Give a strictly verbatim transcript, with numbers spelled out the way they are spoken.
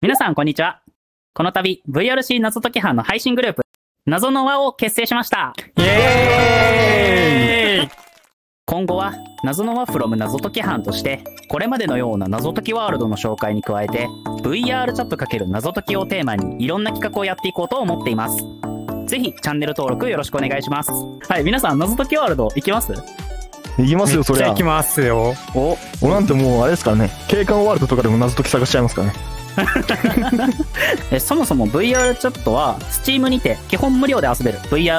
皆さん、こんにちは。この度、ブイアールシー 謎解き班の配信グループ、謎の輪を結成しました。 イエーイ今後は、謎の輪 from 謎解き班として、これまでのような謎解きワールドの紹介に加えて、ブイアール チャット×謎解きをテーマに、いろんな企画をやっていこうと思っています。ぜひ、チャンネル登録よろしくお願いします。はい、皆さん、謎解きワールド行きます？ 行きますよ、そりゃ。 行きますよ。 お、 俺なんてもうあれですからね、景観ワールドとかでも謎解き探しちゃいますからね。 えそもそも ブイアール チャットは Steam にて基本無料で遊べる ブイアール